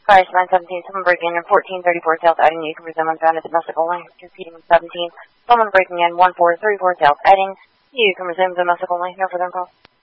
Fire 917, someone breaking in 1434 South Adding. You can resume unfound at domestic only. Repeating 17, someone breaking in 1434 South Adding. You can resume domestic only. No further call.